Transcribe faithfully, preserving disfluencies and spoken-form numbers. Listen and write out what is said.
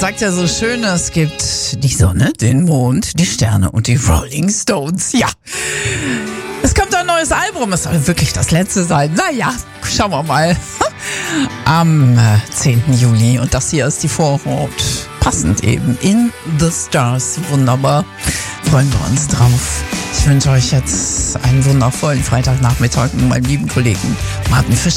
sagt ja so schön, es gibt die Sonne, den Mond, die Sterne und die Rolling Stones. Ja, es kommt ein neues Album. Es soll wirklich das letzte sein. Naja, schauen wir mal. Am zehnten Juli. Und das hier ist die Vorhaut. Passend eben. In the Stars. Wunderbar. Freuen wir uns drauf. Ich wünsche euch jetzt einen wundervollen Freitagnachmittag mit meinem lieben Kollegen Martin Fischer.